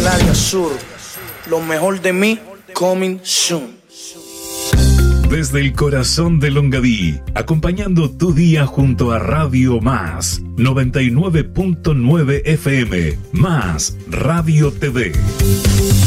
área sur. Lo mejor de mí, coming soon. Desde el corazón de Longaví, acompañando tu día junto a Radio Más 99.9 FM, Más Radio TV.